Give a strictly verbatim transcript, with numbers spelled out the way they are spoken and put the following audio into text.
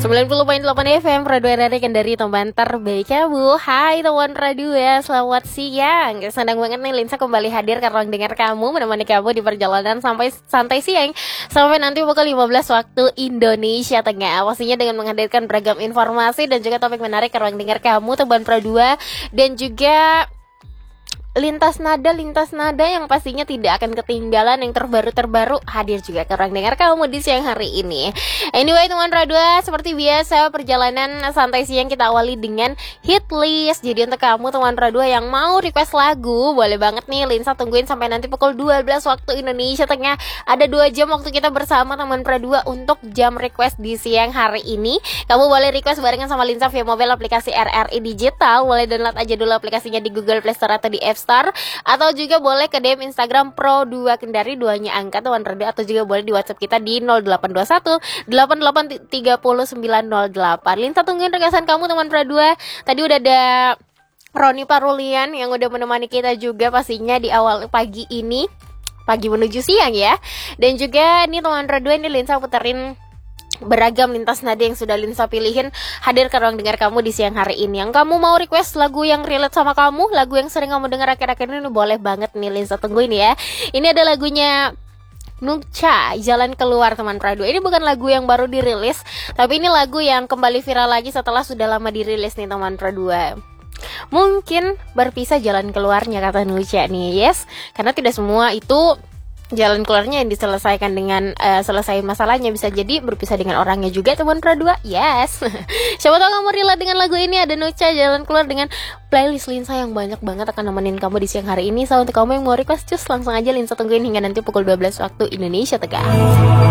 sembilan puluh koma delapan F M Radio R R Kendari, teman terbaik kamu. Hai teman radio ya, selamat siang. Senang banget nih Linsa kembali hadir karena dengar kamu, menemani kamu di perjalanan sampai santai siang sampai nanti pukul lima belas waktu Indonesia Tengah. Pastinya dengan menghadirkan beragam informasi dan juga topik menarik karena dengar kamu, teman Pradua, dan juga lintas nada, lintas nada yang pastinya tidak akan ketinggalan, yang terbaru-terbaru hadir juga ke ruang dengar kamu di siang hari ini. Anyway teman Radua, seperti biasa perjalanan santai siang kita awali dengan hit list. Jadi untuk kamu teman Radua yang mau request lagu, boleh banget nih Linsa tungguin sampai nanti pukul dua belas waktu Indonesia Tengah. Ada dua jam waktu kita bersama teman Radua untuk jam request di siang hari ini. Kamu boleh request barengan sama Linsa via mobile aplikasi R R I Digital. Boleh download aja dulu aplikasinya di Google Play Store atau di App Store, atau juga boleh ke D M Instagram Pro dua Kendari, duanya angka teman radio, atau juga boleh di WhatsApp kita di nol delapan dua satu delapan delapan tiga nol sembilan nol delapan. Linsa tungguin regasan kamu teman Pro dua. Tadi udah ada Roni Parulian yang udah menemani kita juga pastinya di awal pagi ini, pagi menuju siang ya. Dan juga nih teman Pro dua, ini Linsa puterin beragam lintas nada yang sudah Linsa pilihin hadir ke ruang dengar kamu di siang hari ini. Yang kamu mau request lagu yang relate sama kamu, lagu yang sering kamu dengar akhir-akhir ini, boleh banget nih Linsa tungguin ya. Ini ada lagunya Nucha, Jalan Keluar teman Pradu. Ini bukan lagu yang baru dirilis, tapi ini lagu yang kembali viral lagi setelah sudah lama dirilis nih teman Pradu. Mungkin berpisah jalan keluarnya kata Nucha nih, yes. Karena tidak semua itu jalan keluarnya yang diselesaikan dengan uh, selesai masalahnya, bisa jadi berpisah dengan orangnya juga teman Pradua. Yes. Siapa tahu kamu relate dengan lagu ini. Ada Nucha, Jalan Keluar, dengan playlist Linsa yang banyak banget akan nemenin kamu di siang hari ini. So untuk kamu yang mau request, just langsung aja Linsa tungguin hingga nanti pukul dua belas waktu Indonesia Tengah.